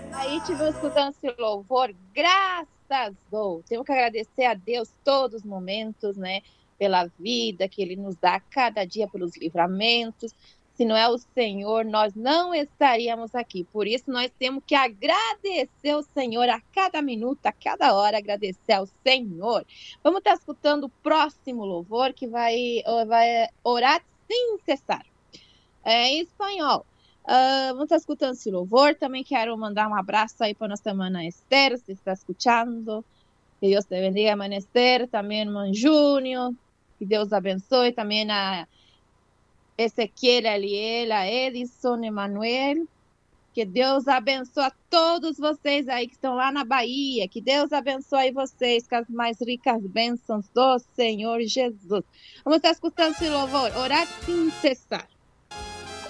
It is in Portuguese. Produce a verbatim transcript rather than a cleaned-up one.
Aí tivemos escutando esse louvor, graças dou. Temos que agradecer a Deus todos os momentos, né? Pela vida que Ele nos dá cada dia, pelos livramentos. Se não é o Senhor, nós não estaríamos aqui. Por isso, nós temos que agradecer o Senhor a cada minuto, a cada hora, agradecer ao Senhor. Vamos estar escutando o próximo louvor que vai, vai orar sem cessar. É em espanhol. Uh, vamos estar escutando esse louvor. Também quero mandar um abraço aí para nossa irmã Esther, se está escutando. Que Deus te bendiga, irmã Esther. Também, irmão Júnior. Que Deus abençoe. Também a Ezequiel, Aliel, a Edison, Emanuel. Que Deus abençoe a todos vocês aí que estão lá na Bahia. Que Deus abençoe vocês com as mais ricas bênçãos do Senhor Jesus. Vamos estar escutando esse louvor. Orar sem cessar.